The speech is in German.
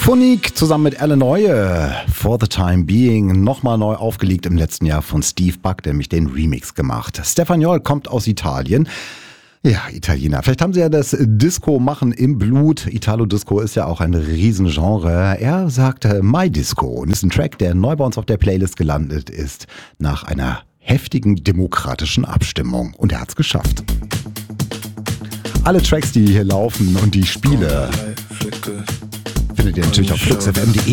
Phonique zusammen mit Alan Neue, For the Time Being, nochmal neu aufgelegt im letzten Jahr von Steve Buck, der nämlich den Remix gemacht. Stefaniol kommt aus Italien. Ja, Italiener. Vielleicht haben sie ja das Disco-Machen im Blut. Italo-Disco ist ja auch ein Riesengenre. Er sagt My Disco und ist ein Track, der neu bei uns auf der Playlist gelandet ist, nach einer heftigen demokratischen Abstimmung. Und er hat's geschafft. Alle Tracks, die hier laufen und die Spiele, findet ihr natürlich auf fluxfm.de.